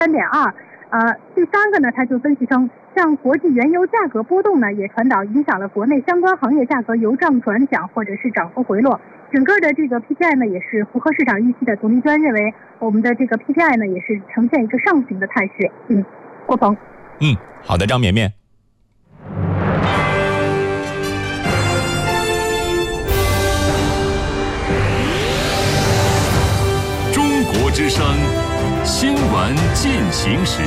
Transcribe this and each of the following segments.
3.2。第三个呢，他就分析称，像国际原油价格波动呢，也传导影响了国内相关行业价格由涨转降或者是涨幅回落。整个的这个 PPI 呢，也是符合市场预期的。董立娟认为，我们的这个 PPI 呢，也是呈现一个上行的态势。郭鹏。 好的，张绵绵。 中国之声新闻进行时。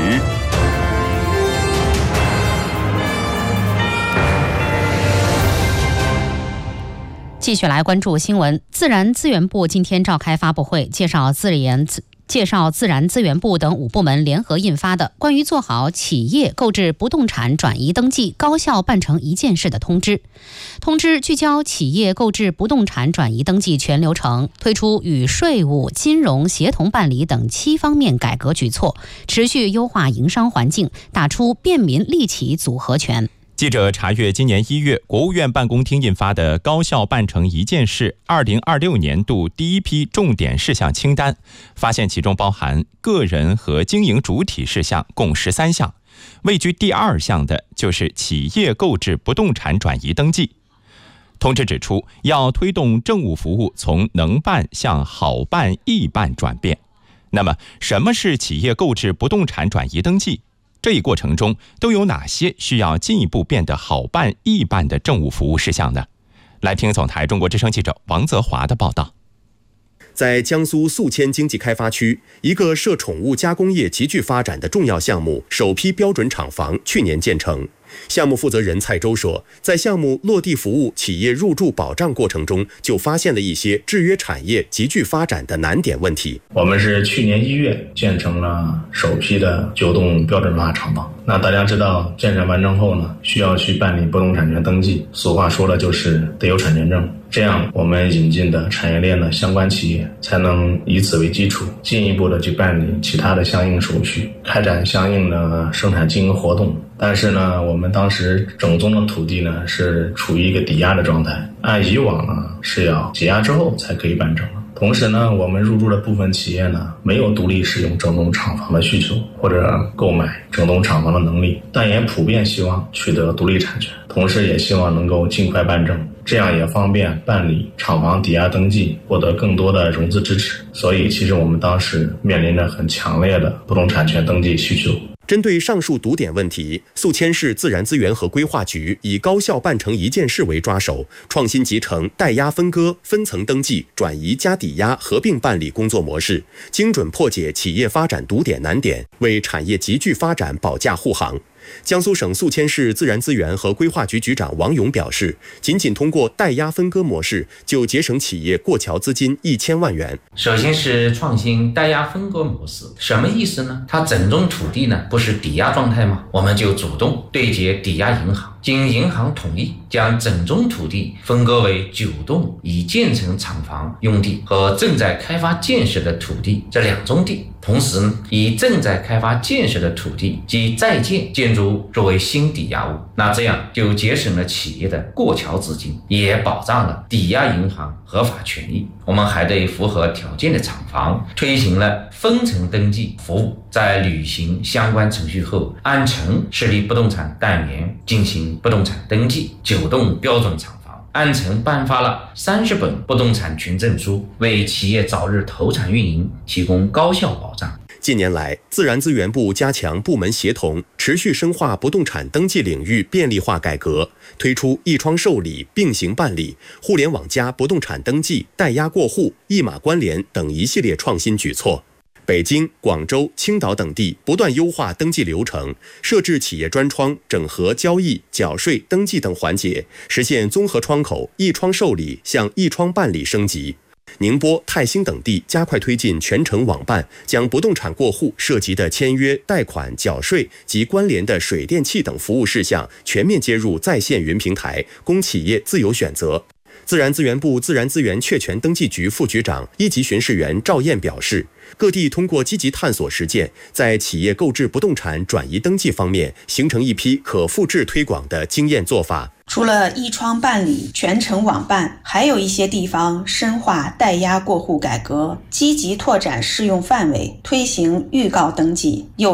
继续来关注新闻。自然资源部今天召开发布会，介绍自然资源部等5部门联合印发的关于做好企业购置不动产转移登记高效办成一件事的通知。通知聚焦企业购置不动产转移登记全流程，推出与税务、金融协同办理等7方面改革举措，持续优化营商环境，打出便民利企组合拳。 记者查阅今年1月国务院办公厅印发的高效办成一件事2026年度第一批重点事项清单，发现其中包含个人和经营主体事项共13项，位居第2项的就是企业购置不动产转移登记。通知指出，要推动政务服务从能办向好办易办转变。那么，什么是企业购置不动产转移登记？这一过程中都有哪些需要进一步变得好办易办的政务服务事项呢？来听总台中国之声记者王泽华的报道。 在江苏宿迁经济开发区，一个涉宠物加工业急剧发展的重要项目首批标准厂房去年建成。项目负责人蔡周说，在项目落地服务企业入驻保障过程中，就发现了一些制约产业急剧发展的难点问题。 我们是去年1月建成了首批的9栋标准化厂房。那大家知道，建设完成后呢，需要去办理不动产权登记，俗话说了就是得有产权证，这样我们引进的产业链的相关企业才能以此为基础，进一步的去办理其他的相应手续，开展相应的生产经营活动。但是呢，我们当时整宗的土地呢是处于一个抵押的状态，按以往呢是要解押之后才可以办成。同时呢，我们入驻的部分企业呢没有独立使用整栋厂房的需求或者购买整栋厂房的能力，但也普遍希望取得独立产权，同时也希望能够尽快办证，这样也方便办理厂房抵押登记，获得更多的融资支持。所以其实我们当时面临着很强烈的不动产权登记需求。 针对上述堵点问题，宿迁市自然资源和规划局以高效办成一件事为抓手，创新集成代押分割、分层登记、转移加抵押合并办理工作模式，精准破解企业发展堵点难点，为产业急剧发展保驾护航。江苏省宿迁市自然资源和规划局局长王勇表示，仅通过代押分割模式就节省企业过桥资金1000万元。 首先是创新代押分割模式，什么意思呢？它整宗土地呢不是抵押状态吗？我们就主动对接抵押银行，经银行同意，将整宗土地分割为9栋已建成厂房用地和正在开发建设的土地这2宗地，同时呢，以正在开发建设的土地及在建建筑物作为新抵押物，那这样就节省了企业的过桥资金，也保障了抵押银行合法权益。我们还对符合条件的厂房推行了分层登记服务，在履行相关程序后，按层设立不动产单元进行不动产登记，9栋标准厂房按层颁发了30本不动产权证书，为企业早日投产运营提供高效保障。 近年来，自然资源部加强部门协同，持续深化不动产登记领域便利化改革，推出一窗受理、并行办理、互联网加不动产登记、代押过户、一码关联等一系列创新举措。北京、广州、青岛等地不断优化登记流程，设置企业专窗，整合交易、缴税、登记等环节，实现综合窗口一窗受理向一窗办理升级。宁波、泰兴等地加快推进全程网办，将不动产过户涉及的签约、贷款、缴税及关联的水电气等服务事项全面接入在线云平台，供企业自由选择。 自然资源部自然资源确权登记局副局长、一级巡视员赵燕表示，各地通过积极探索实践，在企业购置不动产转移登记方面形成一批可复制推广的经验做法。 除了一窗办理、全程网办，还有一些地方深化代押过户改革，积极拓展适用范围，推行预告登记，有